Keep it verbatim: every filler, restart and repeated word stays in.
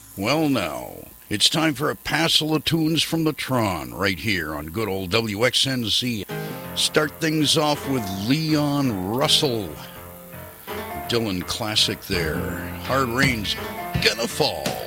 Well, now, it's time for a passel of tunes from the Tron right here on good old W X N Z. Start things off with Leon Russell. Dylan classic there. Hard Rain's Gonna Fall.